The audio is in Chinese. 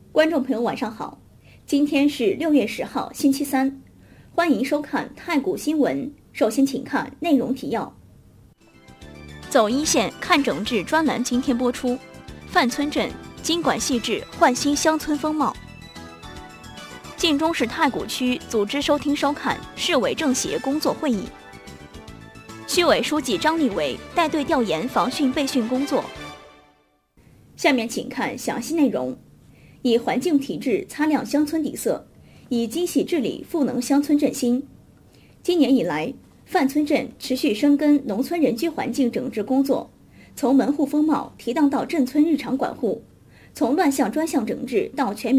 观众朋友晚上好，今天是6月10号星期三，欢迎收看太谷新闻。首先请看内容提要。走一线看整治专栏今天播出，范村镇经管细致焕新乡村风貌。晋中市太谷区组织收听收看市委政协工作会议。区委书记张立伟带队调研防汛备汛工作。下面请看详细内容。以环境体制擦亮乡村底色，以机器治理赋能乡村振兴。今年以来，范村镇持续深耕农村人居环境整治工作，从门户风貌提档到镇村日常管护，从乱象专项整治到全民